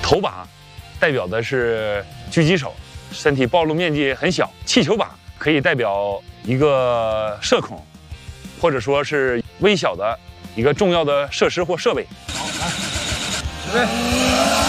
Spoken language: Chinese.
头把代表的是狙击手，身体暴露面积很小；气球把可以代表一个射孔，或者说是微小的一个重要的设施或设备。 好，来，准备。